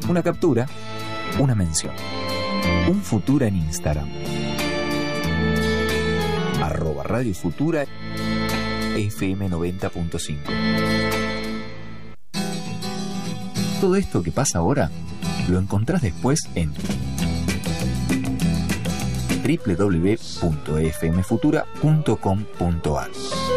una captura, una mención. Un Futura en Instagram. @Radio Futura FM 90.5. Todo esto que pasa ahora lo encontrás después en www.fmfutura.com.ar.